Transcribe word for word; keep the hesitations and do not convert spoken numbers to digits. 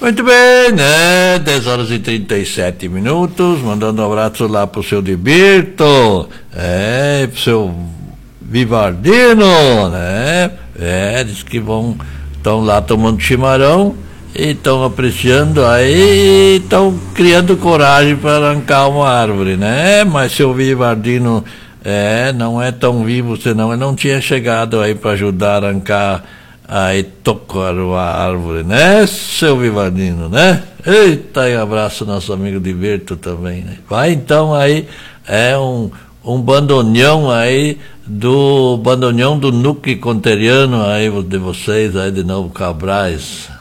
Muito bem, né? dez horas e trinta e sete minutos, mandando um abraço lá pro seu Dibirto, é, pro seu Vivardino, né? É, diz que vão, estão lá tomando chimarrão e estão apreciando aí, estão criando coragem para arrancar uma árvore, né? Mas seu Vivardino, é, não é tão vivo, senão ele não tinha chegado aí para ajudar a arrancar aí tocar a árvore, né, seu Vivardino, né? Eita, e abraço nosso amigo Diverto também, né? Vai então aí, é um, um bandoneão aí, do bandoneão do Nuque Conteriano aí, de vocês aí de Novo Cabrais.